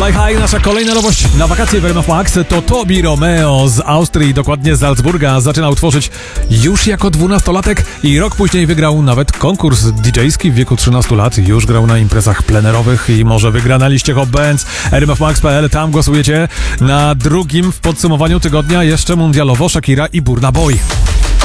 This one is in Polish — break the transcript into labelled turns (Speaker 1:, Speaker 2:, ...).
Speaker 1: Fly High, nasza kolejna nowość na wakacje w RMF Max to Tobi Romeo z Austrii, dokładnie z Salzburga. Zaczynał tworzyć już jako 12-latek i rok później wygrał nawet konkurs DJ-ski w wieku 13 lat. Już grał na imprezach plenerowych i może wygra na liście Hot Bands. RMFmax.pl, tam głosujecie. Na drugim w podsumowaniu tygodnia jeszcze mundialowo Shakira i Burna Boy.